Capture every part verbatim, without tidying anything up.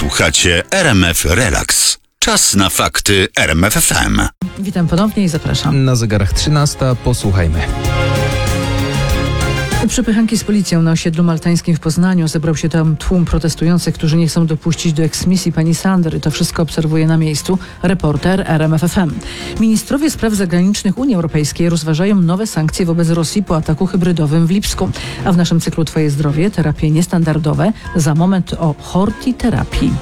Słuchacie R M F Relax. Czas na fakty R M F F M. Witam ponownie i zapraszam. Na zegarach trzynasta, posłuchajmy. Przepychanki z policją na osiedlu maltańskim w Poznaniu. Zebrał się tam tłum protestujących, którzy nie chcą dopuścić do eksmisji pani Sandry. To wszystko obserwuje na miejscu reporter R M F F M. Ministrowie spraw zagranicznych Unii Europejskiej rozważają nowe sankcje wobec Rosji po ataku hybrydowym w Lipsku. A w naszym cyklu Twoje zdrowie, terapie niestandardowe. Za moment o hortiterapii.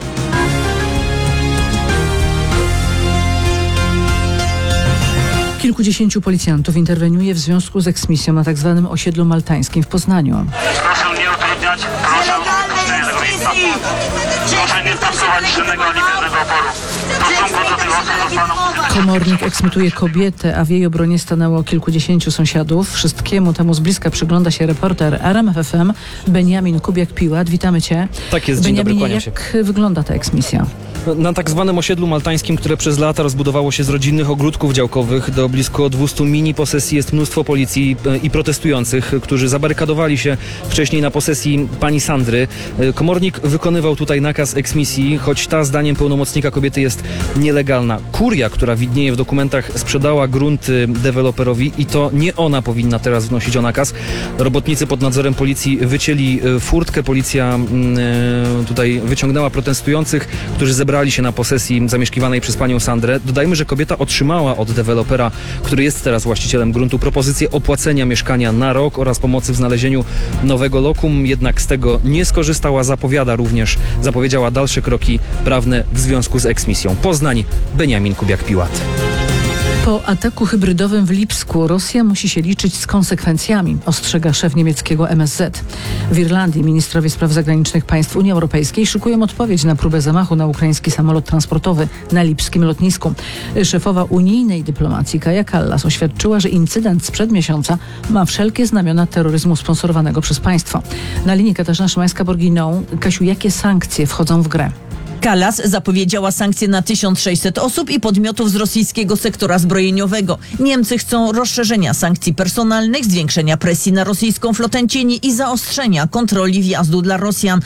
Kilkudziesięciu policjantów interweniuje w związku z eksmisją na tzw. osiedlu maltańskim w Poznaniu. Proszę nie utrudniać, proszę uniknąć tego miejsca. Proszę nie stosować żadnego ani biernego oporu. W stosunku do tych osób zostaną udzielone. Komornik eksmituje kobietę, a w jej obronie stanęło kilkudziesięciu sąsiadów. Wszystkiemu temu z bliska przygląda się reporter R M F F M Beniamin Kubiak-Piłat. Witamy Cię. Tak jest, dzień dobry, Beniaminie, kłaniam się. jak wygląda ta eksmisja? Na tak zwanym osiedlu maltańskim, które przez lata rozbudowało się z rodzinnych ogródków działkowych do blisko dwustu mini posesji, jest mnóstwo policji i protestujących, którzy zabarykadowali się wcześniej na posesji pani Sandry. Komornik wykonywał tutaj nakaz eksmisji, choć ta zdaniem pełnomocnika kobiety jest nielegalna. Kuria, która widnieje w dokumentach, sprzedała grunty deweloperowi i to nie ona powinna teraz wnosić o nakaz. Robotnicy pod nadzorem policji wycięli furtkę. Policja tutaj wyciągnęła protestujących, którzy zebrali Zebrali się na posesji zamieszkiwanej przez panią Sandrę. Dodajmy, że kobieta otrzymała od dewelopera, który jest teraz właścicielem gruntu, propozycję opłacenia mieszkania na rok oraz pomocy w znalezieniu nowego lokum, jednak z tego nie skorzystała. Zapowiada również, zapowiedziała dalsze kroki prawne w związku z eksmisją. Poznań, Beniamin Kubiak-Piłat. Po ataku hybrydowym w Lipsku Rosja musi się liczyć z konsekwencjami, ostrzega szef niemieckiego M S Z. W Irlandii ministrowie spraw zagranicznych państw Unii Europejskiej szykują odpowiedź na próbę zamachu na ukraiński samolot transportowy na lipskim lotnisku. Szefowa unijnej dyplomacji Kaja Kallas oświadczyła, że incydent sprzed miesiąca ma wszelkie znamiona terroryzmu sponsorowanego przez państwo. Na linii Katarzyna Szymańska-Borginą. Kasiu, jakie sankcje wchodzą w grę? Kallas zapowiedziała sankcje na tysiąc sześćset osób i podmiotów z rosyjskiego sektora zbrojeniowego. Niemcy chcą rozszerzenia sankcji personalnych, zwiększenia presji na rosyjską flotę cieni i zaostrzenia kontroli wjazdu dla Rosjan.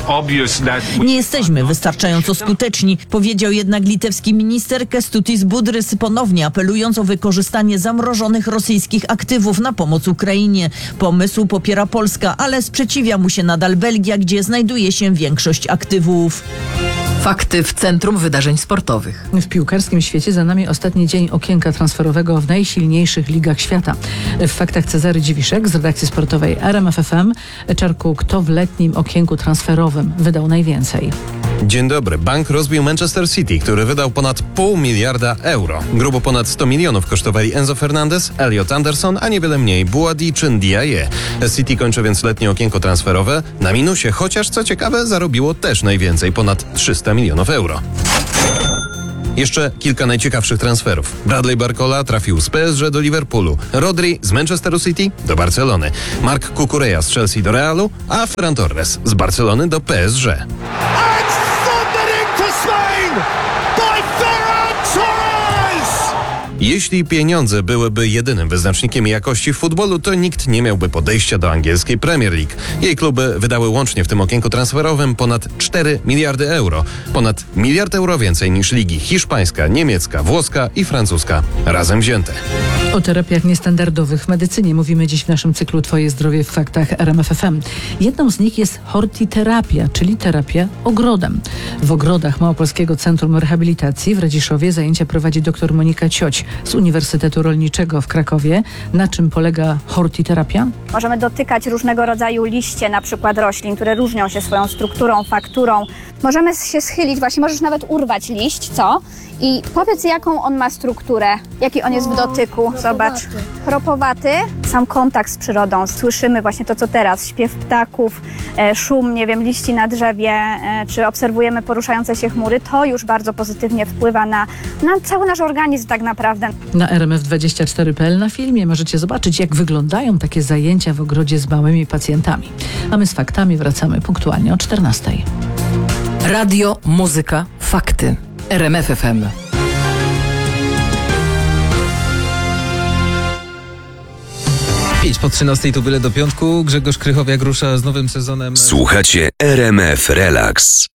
Nie jesteśmy wystarczająco skuteczni, powiedział jednak litewski minister Kęstutis Budrys, ponownie apelując o wykorzystanie zamrożonych rosyjskich aktywów na pomoc Ukrainie. Pomysł popiera Polska, ale sprzeciwia mu się nadal Belgia, gdzie znajduje się większość aktywów. Fakty w Centrum Wydarzeń Sportowych. W piłkarskim świecie za nami ostatni dzień okienka transferowego w najsilniejszych ligach świata. W faktach Cezary Dziwiszek z redakcji sportowej R M F F M. Czarku, kto w letnim okienku transferowym wydał najwięcej? Dzień dobry. Bank rozbił Manchester City, który wydał ponad pół miliarda euro. Grubo ponad sto milionów kosztowali Enzo Fernandez, Elliot Anderson, a niewiele mniej Buadi czy Ndiaye. City kończy więc letnie okienko transferowe na minusie, chociaż co ciekawe zarobiło też najwięcej, ponad trzysta milionów euro. Jeszcze kilka najciekawszych transferów. Bradley Barcola trafił z P S G do Liverpoolu, Rodri z Manchesteru City do Barcelony, Marc Cucurella z Chelsea do Realu, a Ferran Torres z Barcelony do P S G. Jeśli pieniądze byłyby jedynym wyznacznikiem jakości w futbolu, to nikt nie miałby podejścia do angielskiej Premier League. Jej kluby wydały łącznie w tym okienku transferowym ponad cztery miliardy euro. Ponad miliard euro więcej niż ligi hiszpańska, niemiecka, włoska i francuska razem wzięte. O terapiach niestandardowych w medycynie mówimy dziś w naszym cyklu Twoje zdrowie w faktach R M F F M. Jedną z nich jest hortiterapia, czyli terapia ogrodem. W ogrodach Małopolskiego Centrum Rehabilitacji w Radziszowie zajęcia prowadzi dr Monika Cioć z Uniwersytetu Rolniczego w Krakowie. Na czym polega hortiterapia? Możemy dotykać różnego rodzaju liście, na przykład roślin, które różnią się swoją strukturą, fakturą. Możemy się schylić, właśnie możesz nawet urwać liść, co? I powiedz, jaką on ma strukturę, jaki on jest w dotyku. Zobacz, chropowaty, sam kontakt z przyrodą. Słyszymy właśnie to, co teraz, śpiew ptaków, e, szum, nie wiem, liści na drzewie, e, czy obserwujemy poruszające się chmury. To już bardzo pozytywnie wpływa na, na cały nasz organizm tak naprawdę. Na R M F dwadzieścia cztery kropka p l na filmie możecie zobaczyć, jak wyglądają takie zajęcia w ogrodzie z małymi pacjentami. A my z faktami wracamy punktualnie o czternastej. Radio, muzyka, fakty. R M F F M. pięć po trzynastej to byle do piątku. Grzegorz Krychowiak rusza z nowym sezonem. Słuchacie R M F Relax.